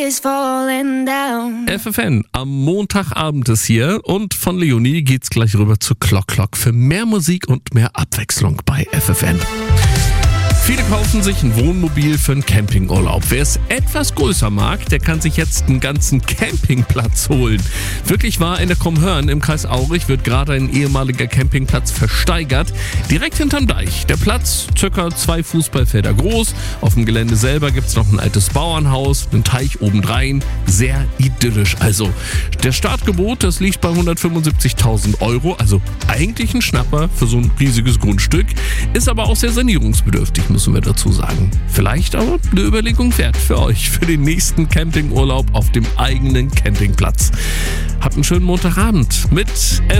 is falling down. FFN, am Montagabend ist hier und von Leonie geht's gleich rüber zu Clock Clock für mehr Musik und mehr Abwechslung bei FFN. Viele kaufen sich ein Wohnmobil für einen Campingurlaub. Wer es etwas größer mag, der kann sich jetzt einen ganzen Campingplatz holen. Wirklich wahr, in der Kommhörn im Kreis Aurich wird gerade ein ehemaliger Campingplatz versteigert. Direkt hinterm Deich. Der Platz, ca. 2 Fußballfelder groß. Auf dem Gelände selber gibt's noch ein altes Bauernhaus, einen Teich obendrein. Sehr idyllisch. Also, der Startgebot, das liegt bei 175.000 €. Also eigentlich ein Schnapper für so ein riesiges Grundstück. Ist aber auch sehr sanierungsbedürftig, müssen wir dazu sagen. Vielleicht aber eine Überlegung wert für euch, für den nächsten Campingurlaub auf dem eigenen Campingplatz. Habt einen schönen Montagabend mit